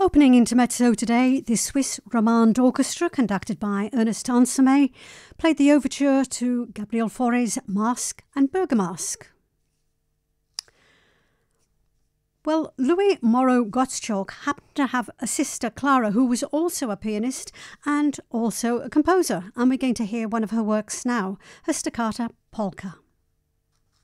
Opening Intermezzo today, the Swiss Romande Orchestra, conducted by Ernest Ansermet, played the overture to Gabriel Fauré's Masque and Bergamasque. Well, Louis Moreau Gottschalk happened to have a sister, Clara, who was also a pianist and also a composer, and we're going to hear one of her works now, her Staccata Polka.